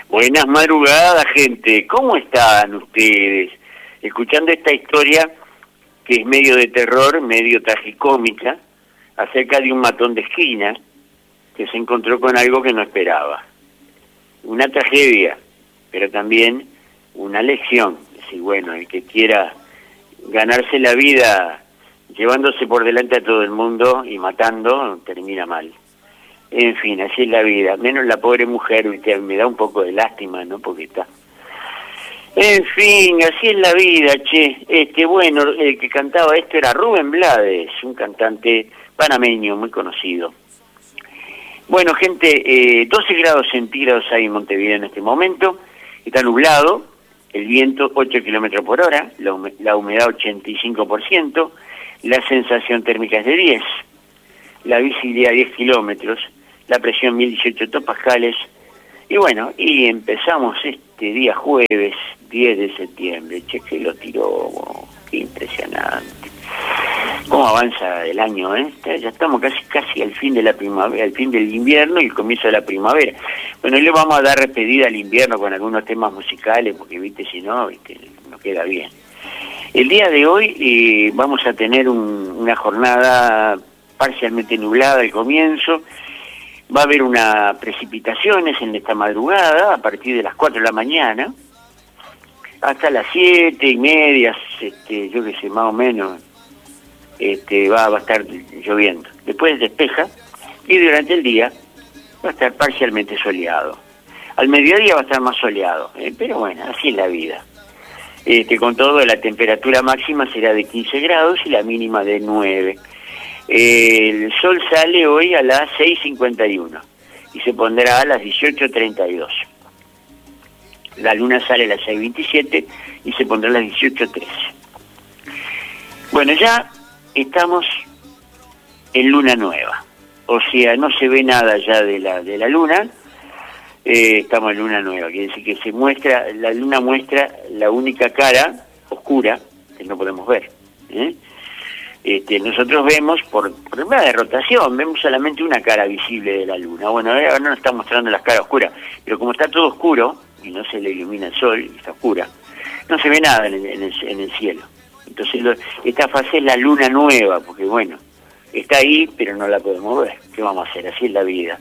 Buenas madrugadas, gente. ¿Cómo están ustedes? Escuchando esta historia que es medio de terror, medio tragicómica, acerca de un matón de esquina que se encontró con algo que no esperaba. Una tragedia, pero también una lección. Sí, bueno, el que quiera ganarse la vida llevándose por delante a todo el mundo y matando, termina mal. En fin, así es la vida. Menos la pobre mujer, ¿viste? Me da un poco de lástima, ¿no? Porque está... En fin, así es la vida, che. Bueno, el que cantaba esto era Rubén Blades, un cantante panameño muy conocido. Bueno, gente, 12 grados centígrados hay en Montevideo en este momento. Está nublado, el viento 8 kilómetros por hora, la humedad 85%, la sensación térmica es de 10, la visibilidad 10 kilómetros, la presión 1018 hectopascales. Y bueno, y empezamos este día jueves 10 de septiembre. Che, que lo tiró, qué impresionante. Cómo avanza el año, ¿eh? Ya estamos casi al fin de la primavera, al fin del invierno y el comienzo de la primavera. Bueno, hoy le vamos a dar despedida al invierno con algunos temas musicales, porque, viste, si no, viste, no queda bien. El día de hoy vamos a tener una jornada parcialmente nublada al comienzo. Va a haber unas precipitaciones en esta madrugada, a partir de las 4 de la mañana, hasta las 7:30, yo qué sé, más o menos, va a estar lloviendo. Después despeja, y durante el día va a estar parcialmente soleado. Al mediodía va a estar más soleado, pero bueno, así es la vida. Con todo, la temperatura máxima será de 15 grados y la mínima de 9. El sol sale hoy a las 6:51 y se pondrá a las 18:32. La luna sale a las 6:27 y se pondrá a las 18:13. Bueno, ya estamos en luna nueva, o sea, no se ve nada ya de la luna. Estamos en luna nueva, quiere decir que la luna muestra la única cara oscura que no podemos ver, nosotros vemos, por problema de rotación, vemos solamente una cara visible de la luna. Bueno, ahora no nos está mostrando las caras oscuras, pero como está todo oscuro, y no se le ilumina el sol, y está oscura, no se ve nada en el cielo. Entonces, esta fase es la luna nueva, porque bueno, está ahí, pero no la podemos ver. ¿Qué vamos a hacer? Así es la vida.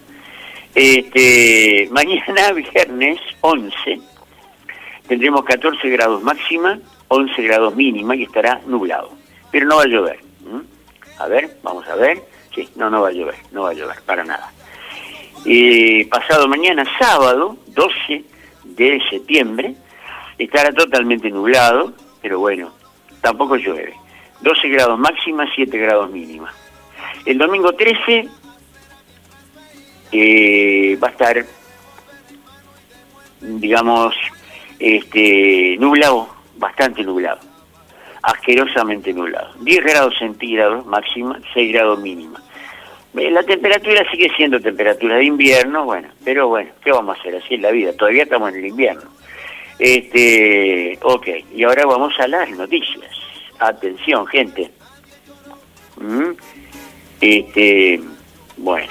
Mañana, viernes 11, tendremos 14 grados máxima, 11 grados mínima, y estará nublado. Pero no va a llover. A ver, vamos a ver. Sí, no va a llover, para nada. Pasado mañana, sábado, 12 de septiembre, estará totalmente nublado, pero bueno, tampoco llueve. 12 grados máxima, 7 grados mínima. El domingo 13 va a estar, digamos, nublado, bastante nublado. Asquerosamente nublado. 10 grados centígrados máxima, 6 grados mínima. La temperatura sigue siendo temperatura de invierno, bueno, pero bueno, ¿qué vamos a hacer? Así es la vida, todavía estamos en el invierno. Ok, y ahora vamos a las noticias. Atención, gente. Bueno.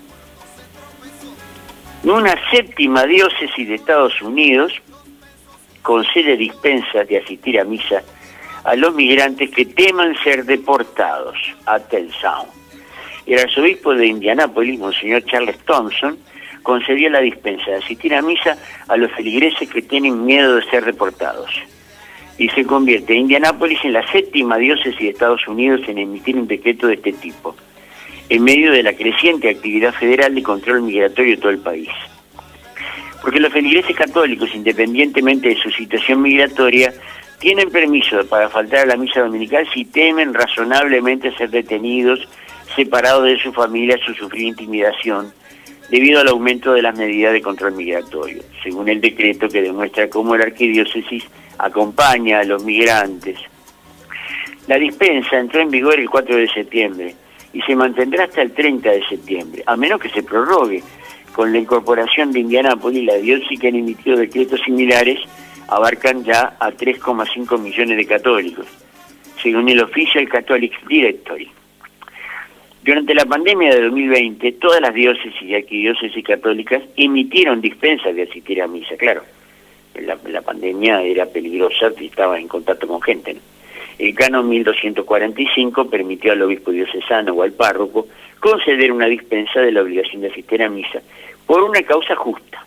Una séptima diócesis de Estados Unidos concede dispensas de asistir a misa a los migrantes que teman ser deportados a Tel Sound. El arzobispo de Indianápolis, Monseñor Charles Thompson, concedió la dispensa de asistir a misa a los feligreses que tienen miedo de ser deportados. Y se convierte Indianápolis en la séptima diócesis de Estados Unidos en emitir un decreto de este tipo, en medio de la creciente actividad federal de control migratorio de todo el país. Porque los feligreses católicos, independientemente de su situación migratoria, tienen permiso para faltar a la misa dominical si temen razonablemente ser detenidos, separados de su familia o sufrir intimidación, debido al aumento de las medidas de control migratorio, según el decreto que demuestra cómo la arquidiócesis acompaña a los migrantes. La dispensa entró en vigor el 4 de septiembre y se mantendrá hasta el 30 de septiembre, a menos que se prorrogue. Con la incorporación de Indianápolis, la diócesis que han emitido decretos similares abarcan ya a 3,5 millones de católicos, según el Official Catholic Directory. Durante la pandemia de 2020, todas las diócesis y arquidiócesis católicas emitieron dispensas de asistir a misa. Claro, la pandemia era peligrosa y estaba en contacto con gente, ¿no? El canon 1245 permitió al obispo diocesano o al párroco conceder una dispensa de la obligación de asistir a misa por una causa justa.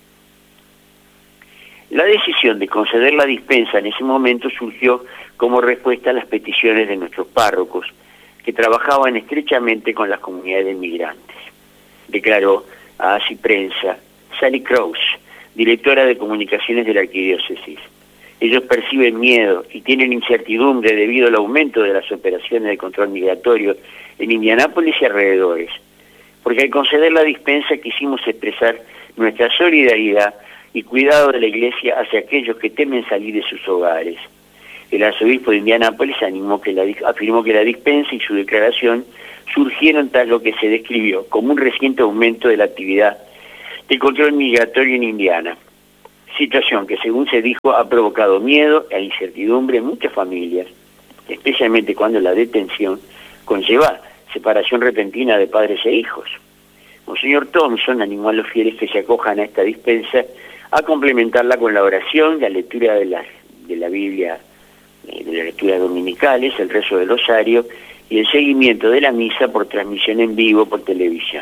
La decisión de conceder la dispensa en ese momento surgió como respuesta a las peticiones de nuestros párrocos, que trabajaban estrechamente con las comunidades de migrantes, declaró a Así Prensa Sally Kraus, directora de comunicaciones de la arquidiócesis. Ellos perciben miedo y tienen incertidumbre debido al aumento de las operaciones de control migratorio en Indianápolis y alrededores, porque al conceder la dispensa quisimos expresar nuestra solidaridad y cuidado de la Iglesia hacia aquellos que temen salir de sus hogares. El arzobispo de Indianápolis afirmó que la dispensa y su declaración surgieron tras lo que se describió como un reciente aumento de la actividad de control migratorio en Indiana, situación que, según se dijo, ha provocado miedo e incertidumbre en muchas familias, especialmente cuando la detención conlleva separación repentina de padres e hijos. Monseñor Thompson animó a los fieles que se acojan a esta dispensa a complementarla con la oración, la lectura de la Biblia, de las lecturas dominicales, el rezo del rosario y el seguimiento de la misa por transmisión en vivo por televisión.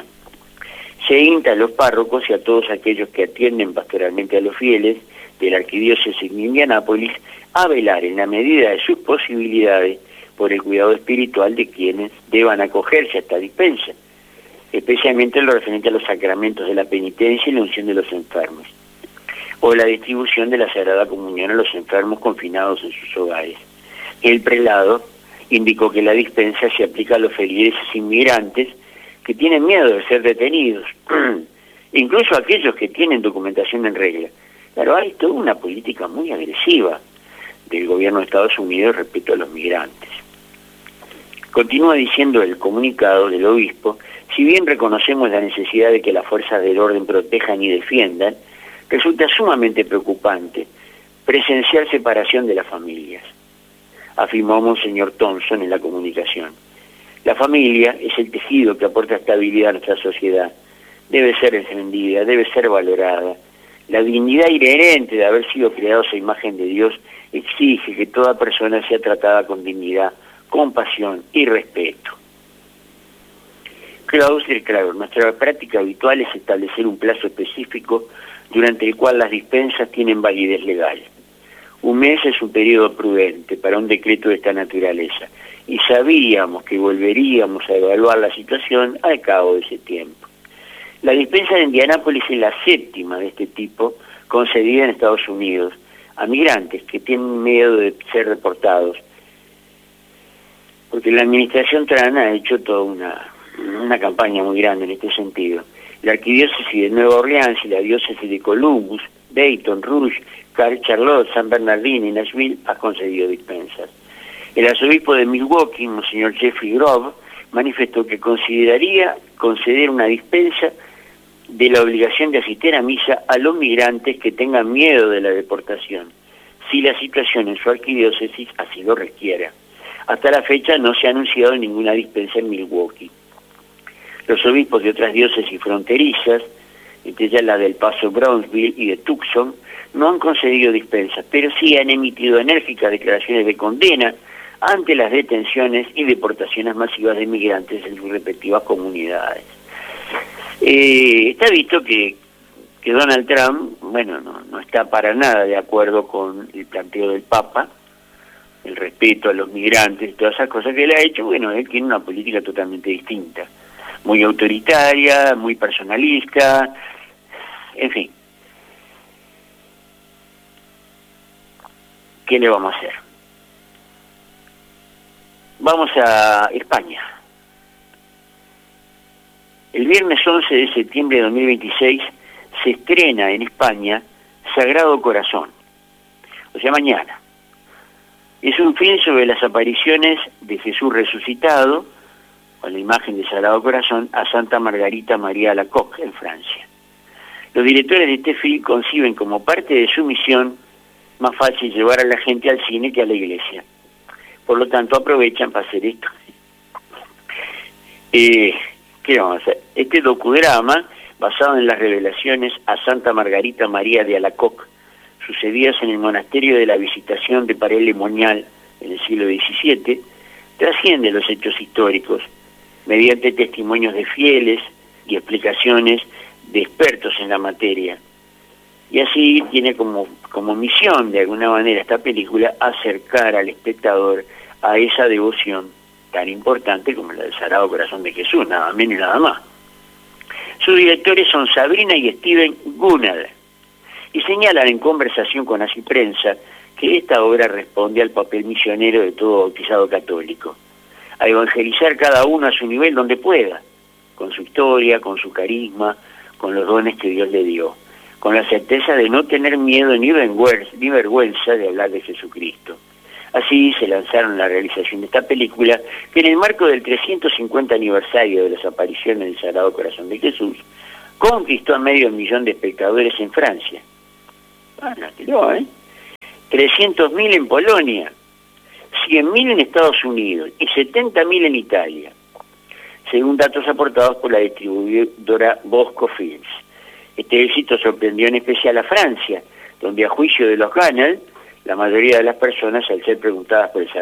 Se insta a los párrocos y a todos aquellos que atienden pastoralmente a los fieles de la arquidiócesis de Indianápolis a velar en la medida de sus posibilidades por el cuidado espiritual de quienes deban acogerse a esta dispensa, especialmente en lo referente a los sacramentos de la penitencia y la unción de los enfermos, o la distribución de la Sagrada Comunión a los enfermos confinados en sus hogares. El prelado indicó que la dispensa se aplica a los feligreses inmigrantes que tienen miedo de ser detenidos, incluso a aquellos que tienen documentación en regla. Claro, hay toda una política muy agresiva del gobierno de Estados Unidos respecto a los migrantes. Continúa diciendo el comunicado del obispo: si bien reconocemos la necesidad de que las fuerzas del orden protejan y defiendan, resulta sumamente preocupante presenciar separación de las familias, afirmó Monseñor Thompson en la comunicación. La familia es el tejido que aporta estabilidad a nuestra sociedad. Debe ser defendida, debe ser valorada. La dignidad inherente de haber sido creados a imagen de Dios exige que toda persona sea tratada con dignidad, compasión y respeto. Klaus declaró: nuestra práctica habitual es establecer un plazo específico durante el cual las dispensas tienen validez legal. Un mes es un periodo prudente para un decreto de esta naturaleza, y sabíamos que volveríamos a evaluar la situación al cabo de ese tiempo. La dispensa de Indianápolis es la séptima de este tipo concedida en Estados Unidos a migrantes que tienen miedo de ser deportados, porque la administración Trump ha hecho toda una campaña muy grande en este sentido. La arquidiócesis de Nueva Orleans y la diócesis de Columbus, Dayton, Rouge, Charlotte, San Bernardino y Nashville ha concedido dispensas. El arzobispo de Milwaukee, Monseñor Jeffrey Grove, manifestó que consideraría conceder una dispensa de la obligación de asistir a misa a los migrantes que tengan miedo de la deportación, si la situación en su arquidiócesis así lo requiera. Hasta la fecha no se ha anunciado ninguna dispensa en Milwaukee. Los obispos de otras diócesis fronterizas, entre ellas la del Paso, Brownsville y de Tucson, no han concedido dispensas, pero sí han emitido enérgicas declaraciones de condena ante las detenciones y deportaciones masivas de migrantes en sus respectivas comunidades. Está visto que Donald Trump, bueno, no está para nada de acuerdo con el planteo del Papa, el respeto a los migrantes, todas esas cosas que él ha hecho. Bueno, él tiene una política totalmente distinta, muy autoritaria, muy personalista, en fin. ¿Qué le vamos a hacer? Vamos a España. El viernes 11 de septiembre de 2026 se estrena en España Sagrado Corazón, o sea, mañana. Es un film sobre las apariciones de Jesús resucitado, con la imagen de Sagrado Corazón, a Santa Margarita María Alacoque, en Francia. Los directores de este film conciben como parte de su misión más fácil llevar a la gente al cine que a la iglesia. Por lo tanto, aprovechan para hacer esto. ¿Qué vamos a hacer? Este docudrama, basado en las revelaciones a Santa Margarita María de Alacoque, sucedidas en el monasterio de la Visitación de Paray-le-Monial en el siglo XVII, trasciende los hechos históricos mediante testimonios de fieles y explicaciones de expertos en la materia. Y así tiene como misión, de alguna manera, esta película, acercar al espectador a esa devoción tan importante como la del Sagrado Corazón de Jesús, nada menos y nada más. Sus directores son Sabrina y Steven Gunnar, y señalan en conversación con Así Prensa que esta obra responde al papel misionero de todo bautizado católico, a evangelizar cada uno a su nivel donde pueda, con su historia, con su carisma, con los dones que Dios le dio, con la certeza de no tener miedo ni vergüenza de hablar de Jesucristo. Así se lanzaron a la realización de esta película, que en el marco del 350 aniversario de las apariciones del Sagrado Corazón de Jesús, conquistó a 500.000 de espectadores en Francia. Bueno, tiró, 300.000 en Polonia, 100.000 en Estados Unidos y 70.000 en Italia, según datos aportados por la distribuidora Bosco Films. Este éxito sorprendió en especial a Francia, donde a juicio de los Gunners, la mayoría de las personas, al ser preguntadas por el